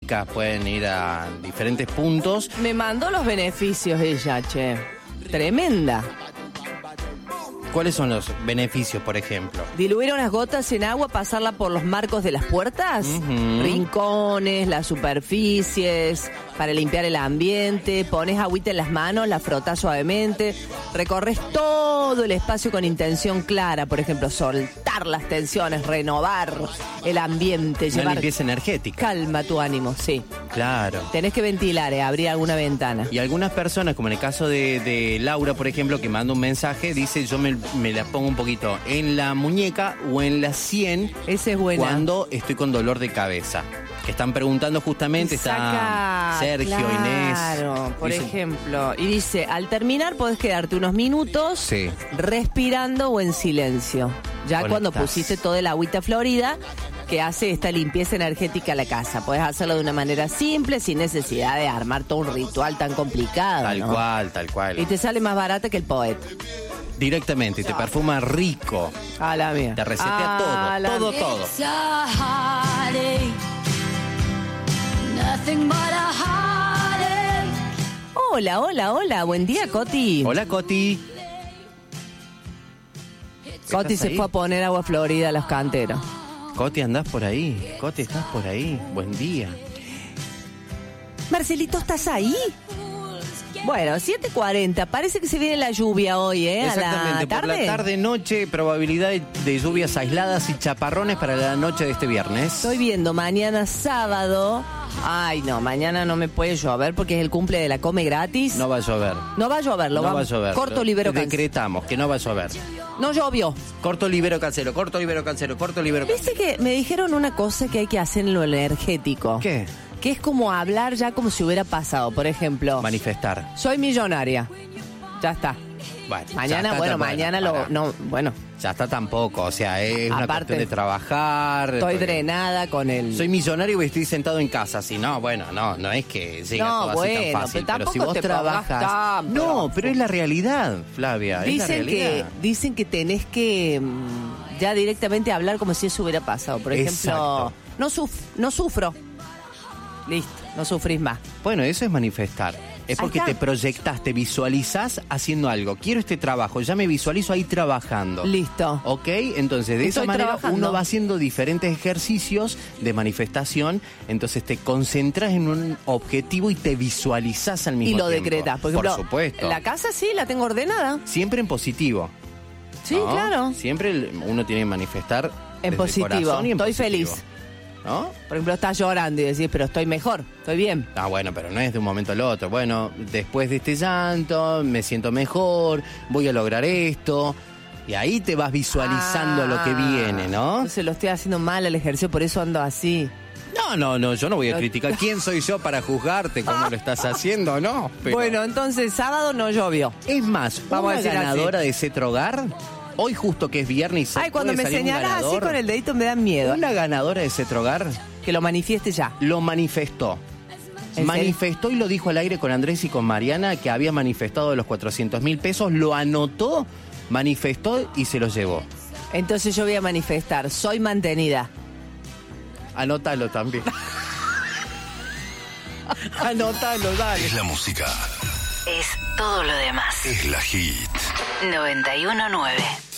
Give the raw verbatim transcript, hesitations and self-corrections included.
chicas, pueden ir a diferentes puntos. Me mandó los beneficios ella, che. Tremenda. ¿Cuáles son los beneficios, por ejemplo? Diluir unas gotas en agua, pasarla por los marcos de las puertas, uh-huh. rincones, las superficies, para limpiar el ambiente, pones agüita en las manos, la frotás suavemente, recorres todo el espacio con intención clara, por ejemplo, soltar las tensiones, renovar el ambiente, Una llevar limpieza energética. Calma tu ánimo, sí. Claro. Tenés que ventilar, eh, abrir alguna ventana. Y algunas personas, como en el caso de, de Laura, por ejemplo, que manda un mensaje, dice, yo me, me la pongo un poquito en la muñeca o en la sien. Esa es buena. Cuando estoy con dolor de cabeza. Que están preguntando justamente, Saca, está Sergio, claro, Inés. Claro, por dice, ejemplo. Y dice, al terminar podés quedarte unos minutos sí. respirando o en silencio. Ya Conectás. Cuando pusiste toda el agüita florida que hace esta limpieza energética a la casa. Podés hacerlo de una manera simple, sin necesidad de armar todo un ritual tan complicado. Tal ¿no? cual, tal cual. Y te sale más barata que el poeta. Directamente, te perfuma rico. A la mía. Te resetea todo, la todo, mía. todo. Hola, hola, hola. Buen día, Coti. Hola, Coti. Coti se ahí? fue a poner agua florida a los canteros. Coti, andás por ahí. Coti, estás por ahí. Buen día. Marcelito, ¿estás ahí? Bueno, siete cuarenta. Parece que se viene la lluvia hoy, ¿eh? Exactamente. A la tarde. Por la tarde, noche, probabilidad de, de lluvias aisladas y chaparrones para la noche de este viernes. Estoy viendo mañana sábado. Ay, no, mañana no me puede llover porque es el cumple de la Come Gratis. No va a llover. No va a llover, lo no vamos. va a llover. Corto, libero, cancelo. Decretamos que no va a llover. No llovió. Corto, libero, cancelo. Corto, libero, cancelo. Corto, libero, cancelo. Viste que me dijeron una cosa que hay que hacer en lo energético. ¿Qué? Que es como hablar ya como si hubiera pasado. Por ejemplo, manifestar. Soy millonaria. Ya está. Bueno, mañana, está, bueno, bueno, mañana para. lo. No, bueno. Ya está tampoco, o sea, es una Aparte, cuestión de trabajar. Estoy drenada con el... Soy millonario y estoy sentado en casa, si no, bueno, no, no es que llega no, todo bueno, así tan fácil, pero, pero si vos te trabajas... Tan, no, pero es la realidad, Flavia, dicen es la realidad. Que, dicen que tenés que mm, ya directamente hablar como si eso hubiera pasado. Por ejemplo, Exacto. no, suf no sufro. Listo, no sufrís más. Bueno, eso es manifestar. Es porque te proyectás, te visualizás haciendo algo. Quiero este trabajo, ya me visualizo ahí trabajando. Listo. ¿Ok? Entonces, de Estoy esa manera trabajando. uno va haciendo diferentes ejercicios de manifestación. Entonces te concentras en un objetivo y te visualizás al mismo tiempo. Y lo tiempo. decretás. Por ejemplo, por supuesto. La casa sí, la tengo ordenada. Siempre en positivo. Sí, ¿no? claro. Siempre uno tiene que manifestar en desde positivo. el corazón y en Estoy positivo. feliz. ¿No? Por ejemplo, estás llorando y decís, pero estoy mejor, estoy bien. Ah, bueno, pero no es de un momento al otro. Bueno, después de este llanto, me siento mejor, voy a lograr esto. Y ahí te vas visualizando ah, lo que viene, ¿no? Entonces lo estoy haciendo mal el ejercicio, por eso ando así. No, no, no, yo no voy a criticar. ¿Quién soy yo para juzgarte cómo lo estás haciendo? No. Pero... Bueno, entonces sábado no llovió. Es más, vamos una a decir ganadora así. de Cetrogar, hoy justo que es viernes... Ay, cuando me señalas así con el dedito me da miedo. Una ganadora de Cetrogar... Que lo manifieste ya. Lo manifestó. Manifestó y lo dijo al aire con Andrés y con Mariana que había manifestado los cuatrocientos mil pesos, lo anotó, manifestó y se los llevó. Entonces yo voy a manifestar, soy mantenida. Anótalo también. Anótalo, dale. Es la música. Es todo lo demás. Es la hit. noventa y uno nueve